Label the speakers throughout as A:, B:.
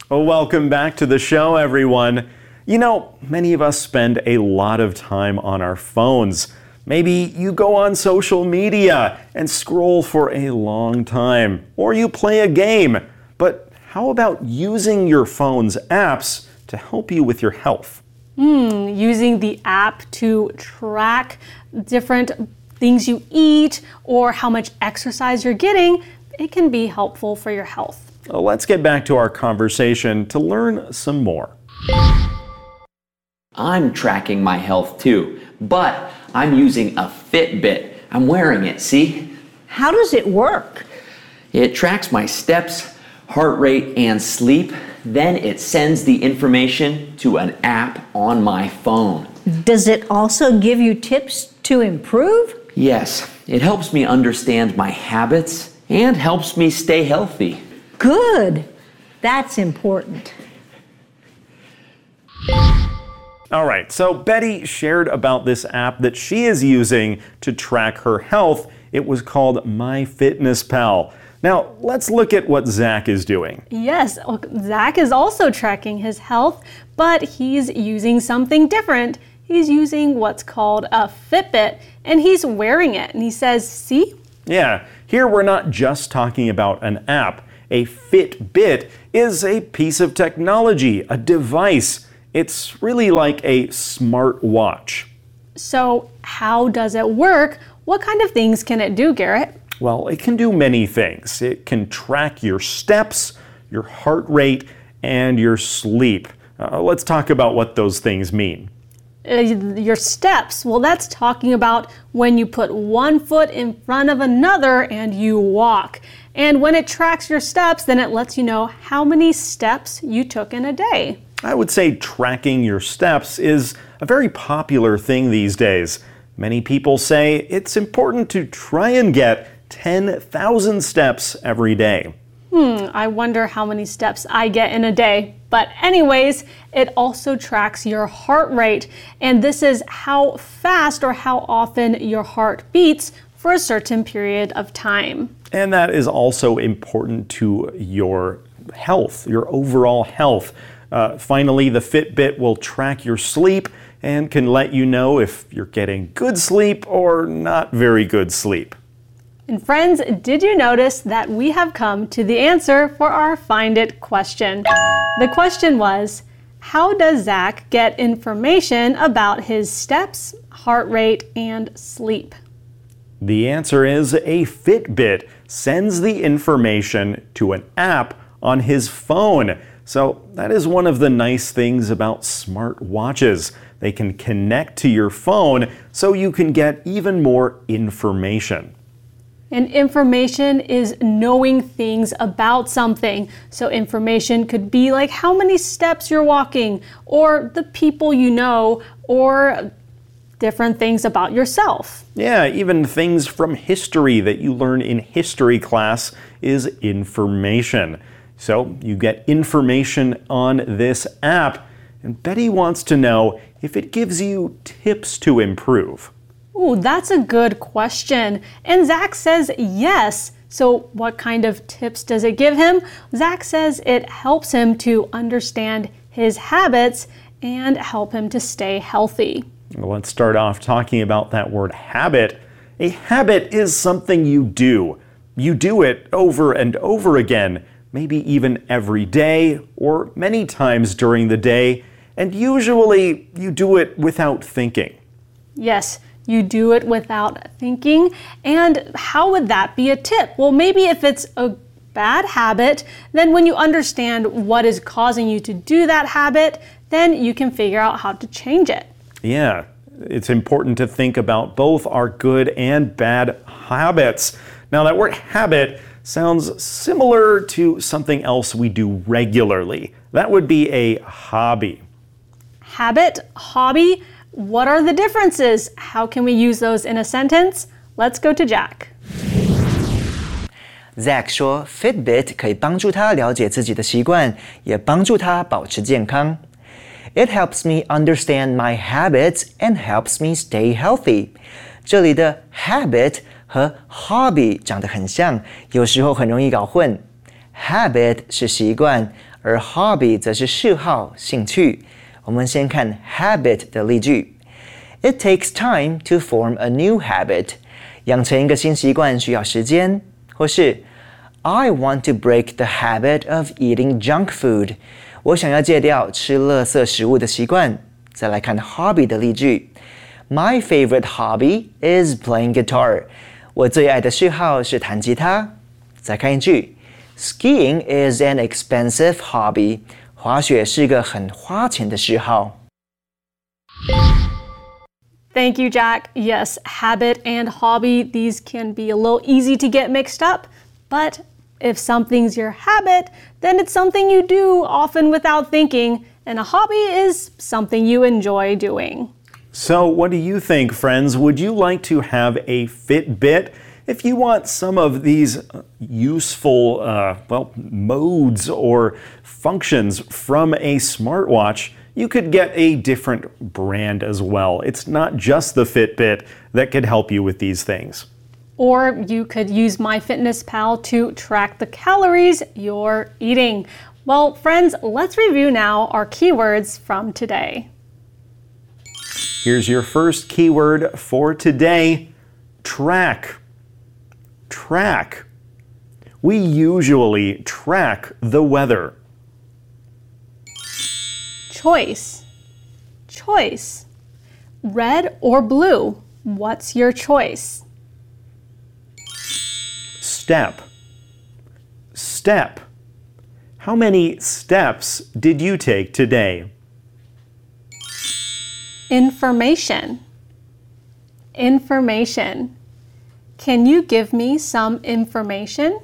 A: Well, welcome back to the show, everyone. You know, many of us spend a lot of time on our phones. Maybe you go on social media and scroll for a long time, or you play a game. But how about using your phone's apps to help you with your health?
B: Using the app to track different things you eat or how much exercise you're getting, it can be helpful for your health.
A: Well, let's get back to our conversation to learn some more.
C: I'm tracking my health too, but I'm using a Fitbit. I'm wearing it, see?
D: How does it work?
C: It tracks my steps, heart rate, and sleep. Then it sends the information to an app on my phone.
D: Does it also give you tips to improve?
C: Yes, it helps me understand my habits and helps me stay healthy.
D: Good. That's important.
A: All right, so Betty shared about this app that she is using to track her health. It was called MyFitnessPal. Now, let's look at what Zach is doing.
B: Yes, Zach is also tracking his health, but he's using something different. He's using what's called a Fitbit, and he's wearing it. And he says, see?
A: Yeah, here we're not just talking about an app. A Fitbit is a piece of technology, a device. It's really like a smart watch.
B: So how does it work? What kind of things can it do, Garrett?
A: Well, it can do many things. It can track your steps, your heart rate, and your sleep. Let's talk about what those things mean.
B: Your steps, well, that's talking about when you put one foot in front of another and you walk. And when it tracks your steps, then it lets you know how many steps you took in a day.
A: I would say tracking your steps is a very popular thing these days. Many people say it's important to try and get 10,000 steps every day.
B: I wonder how many steps I get in a day. But anyways, it also tracks your heart rate. And this is how fast or how often your heart beats for a certain period of time.
A: And that is also important to your health, your overall health. Finally, the Fitbit will track your sleep and can let you know if you're getting good sleep or not very good sleep.
B: And friends, did you notice that we have come to the answer for our Find It question? The question was, how does Zach get information about his steps, heart rate, and sleep?
A: The answer is a Fitbit sends the information to an app on his phone. So that is one of the nice things about smart watches. They can connect to your phone so you can get even more information.
B: And information is knowing things about something. So information could be like how many steps you're walking, or the people you know, or different things about yourself.
A: Yeah, even things from history that you learn in history class is information. So you get information on this app, and Betty wants to know if it gives you tips to improve.
B: Ooh, that's a good question. And Zach says yes. So what kind of tips does it give him? Zach says it helps him to understand his habits and help him to stay healthy.
A: Well, let's start off talking about that word habit. A habit is something you do. You do it over and over again, maybe even every day or many times during the day, and usually you do it without thinking.
B: Yes, you do it without thinking. And how would that be a tip? Well, maybe if it's a bad habit, then when you understand what is causing you to do that habit, then you can figure out how to change it.
A: Yeah, it's important to think about both our good and bad habits. Now, that word habit sounds similar to something else we do regularly. That would be a hobby.
B: Habit, hobby, what are the differences? How can we use those in a sentence? Let's go to Jack.
E: Zach 说 Fitbit 可以帮助他了解自己的习惯，也帮助他保持健康。It helps me understand my habits and helps me stay healthy. 这里的 habit 和 hobby 长得很像，有时候很容易搞混。 Habit 是习惯，而 hobby 则是嗜好、兴趣。我们先看 habit 的例句。It takes time to form a new habit. 养成一个新习惯需要时间。或是 I want to break the habit of eating junk food. 我想要戒掉吃垃圾食物的习惯。再来看 hobby 的例句。My favorite hobby is playing guitar. 我最爱的嗜好是弹吉他。再看一句。Skiing is an expensive hobby. 滑雪是个很花钱的嗜好。
B: Thank you, Jack. Yes, habit and hobby, these can be a little easy to get mixed up. But if something's your habit, then it's something you do often without thinking, and a hobby is something you enjoy doing.
A: So, what do you think, friends? Would you like to have a Fitbit? If you want some of these useful, modes or functions from a smartwatch, you could get a different brand as well. It's not just the Fitbit that could help you with these things.
B: Or you could use MyFitnessPal to track the calories you're eating. Well, friends, let's review now our keywords from today.
A: Here's your first keyword for today, track. Track. We usually track the weather.
B: Choice. Choice. Red or blue? What's your choice?
A: Step. Step. How many steps did you take today?
B: Information. Information. Can you give me some information?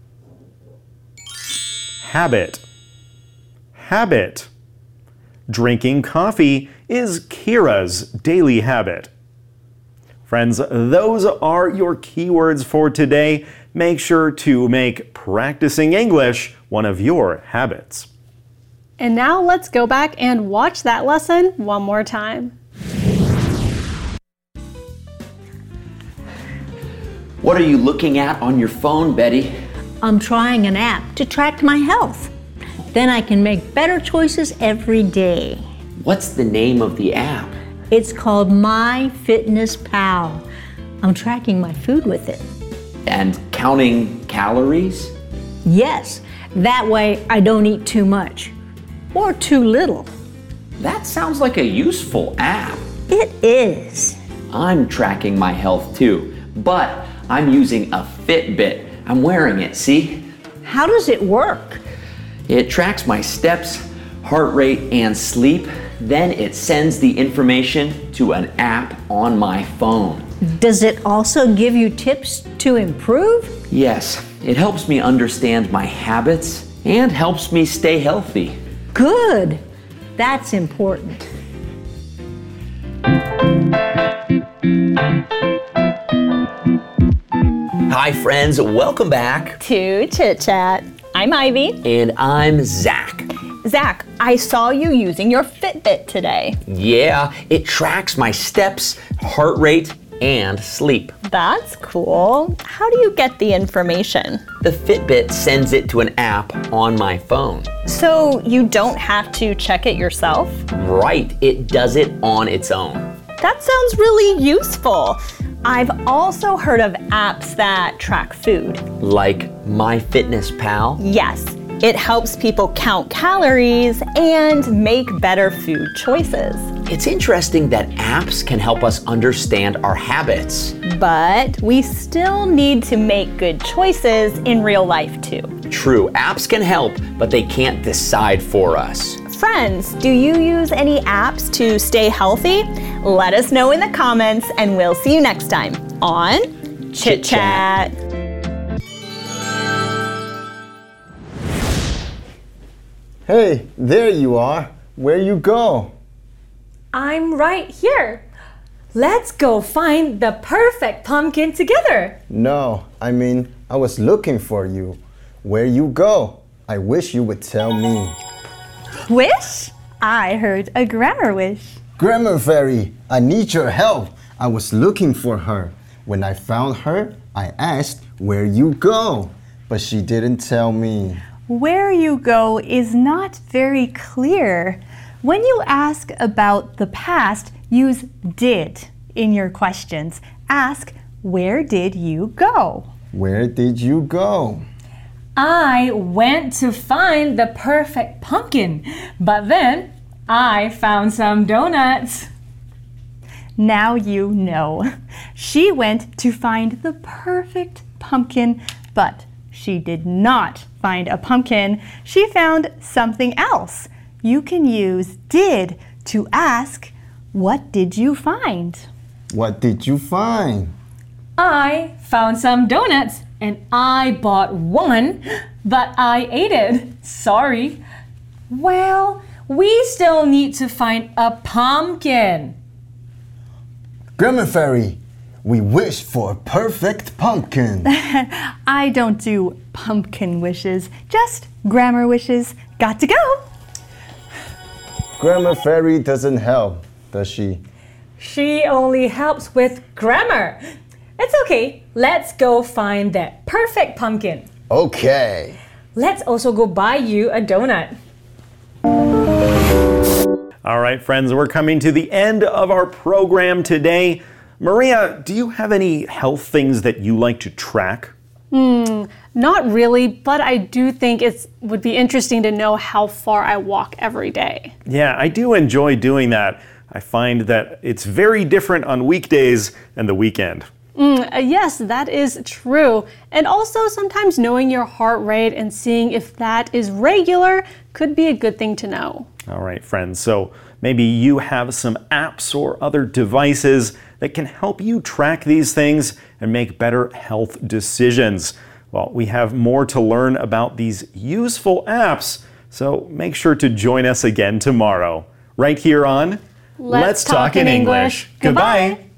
A: Habit. Habit. Drinking coffee is Kira's daily habit. Friends, those are your keywords for today. Make sure to make practicing English one of your habits.
B: And now let's go back and watch that lesson one more time.
C: What are you looking at on your phone, Betty?
D: I'm trying an app to track my health. Then I can make better choices every day.
C: What's the name of the app?
D: It's called MyFitnessPal. I'm tracking my food with it.
C: And counting calories?
D: Yes, that way I don't eat too much or too little.
C: That sounds like a useful app.
D: It is.
C: I'm tracking my health too, but I'm using a Fitbit. I'm wearing it, see?
D: How does it work?
C: It tracks my steps, heart rate, and sleep. Then it sends the information to an app on my phone.
D: Does it also give you tips to improve?
C: Yes, it helps me understand my habits and helps me stay healthy.
D: Good. That's important.
C: Hi, friends. Welcome back.
F: To Chit Chat. I'm Ivy.
C: And I'm Zach.
F: Zach, I saw you using your Fitbit today.
C: Yeah, it tracks my steps, heart rate, and sleep.
F: That's cool. How do you get the information?
C: The Fitbit sends it to an app on my phone.
F: So you don't have to check it yourself?
C: Right, it does it on its own.
F: That sounds really useful. I've also heard of apps that track food.
C: Like MyFitnessPal?
F: Yes, it helps people count calories and make better food choices.
C: It's interesting that apps can help us understand our habits.
F: But we still need to make good choices in real life too.
C: True, apps can help, but they can't decide for us.
F: Friends, do you use any apps to stay healthy? Let us know in the comments and we'll see you next time on Chit Chat.
G: Hey, there you are. Where you go?
H: I'm right here. Let's go find the perfect pumpkin together.
G: No, I mean, I was looking for you. Where you go? I wish you would tell me.
H: Wish? I heard a grammar wish.
G: Grammar Fairy, I need your help. I was looking for her. When I found her, I asked where you go. but she didn't tell me.
F: Where you go is not very clear. When you ask about the past, use did in your questions. Ask, where did you go?
G: Where did you go?
H: I went to find the perfect pumpkin, but then I found some donuts.
F: Now you know. She went to find the perfect pumpkin, but she did not find a pumpkin. She found something else. You can use did to ask, what did you find?
G: What did you find?
H: I found some donuts and I bought one, but I ate it. Sorry. Well, we still need to find a pumpkin.
G: Grammar Fairy, we wish for a perfect pumpkin.
F: I don't do pumpkin wishes, just grammar wishes. Got to go.
G: Grammar Fairy doesn't help, does she?
H: She only helps with grammar. It's okay. Let's go find that perfect pumpkin.
G: Okay.
H: Let's also go buy you a donut.
A: All right, friends, we're coming to the end of our program today. Maria, do you have any health things that you like to track?
B: Not really, but I do think it would be interesting to know how far I walk every day.
A: Yeah, I do enjoy doing that. I find that it's very different on weekdays and the weekend.
B: Yes, that is true. And also sometimes knowing your heart rate and seeing if that is regular could be a good thing to know.
A: All right, friends, so maybe you have some apps or other devices that can help you track these things and make better health decisions. Well, we have more to learn about these useful apps, so make sure to join us again tomorrow, right here on
B: Let's Talk in English.
A: Goodbye.